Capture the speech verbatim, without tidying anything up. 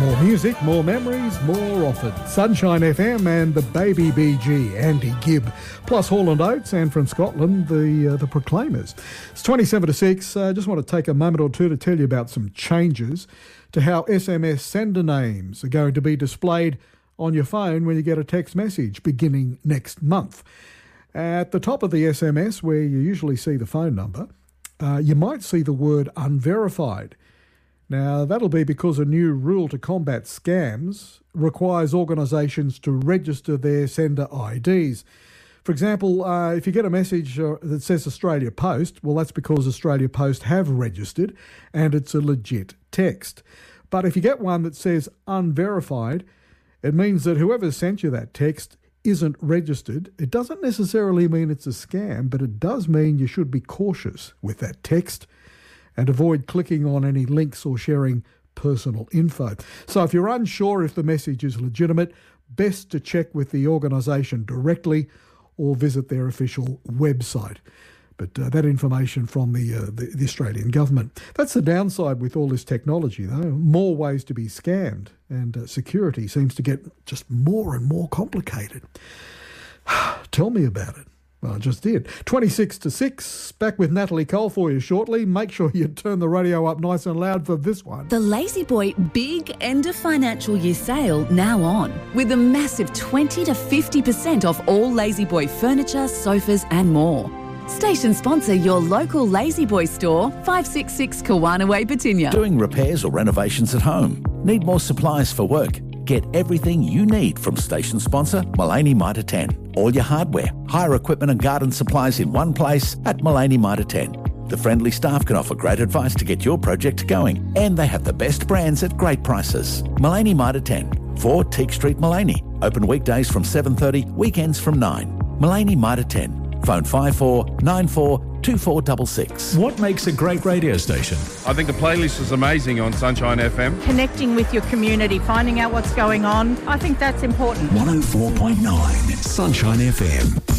More music, more memories, more often. Sunshine F M and the Baby B G, Andy Gibb, plus Hall and Oates, and from Scotland, the uh, the Proclaimers. It's twenty-seven to six. I uh, just want to take a moment or two to tell you about some changes to how S M S sender names are going to be displayed on your phone when you get a text message beginning next month. At the top of the S M S, where you usually see the phone number, uh, you might see the word unverified. Now, that'll be because a new rule to combat scams requires organisations to register their sender I Ds. For example, uh, if you get a message uh, that says Australia Post, well, that's because Australia Post have registered and it's a legit text. But if you get one that says unverified, it means that whoever sent you that text isn't registered. It doesn't necessarily mean it's a scam, but it does mean you should be cautious with that text and avoid clicking on any links or sharing personal info. So if you're unsure if the message is legitimate, best to check with the organisation directly or visit their official website. But uh, that information from the, uh, the the Australian government. That's the downside with all this technology, though. More ways to be scammed, and uh, security seems to get just more and more complicated. Tell me about it. Well, I just did. twenty-six to six, back with Natalie Cole for you shortly. Make sure you turn the radio up nice and loud for this one. The La-Z-Boy Big End of Financial Year sale now on, with a massive twenty to fifty percent off all La-Z-Boy furniture, sofas and more. Station sponsor your local La-Z-Boy store, five sixty-six Kawana Way, Batinia. Doing repairs or renovations at home? Need more supplies for work? Get everything you need from station sponsor Mullaney Mitre ten. All your hardware, hire equipment and garden supplies in one place at Mullaney Mitre ten. The friendly staff can offer great advice to get your project going, and they have the best brands at great prices. Mullaney Mitre ten, four Teak Street, Mullaney. Open weekdays from seven thirty, weekends from nine. Mullaney Mitre ten. Phone five four nine four two four six six. What makes a great radio station? I think the playlist is amazing on Sunshine F M. Connecting with your community, finding out what's going on. I think that's important. one oh four point nine Sunshine F M.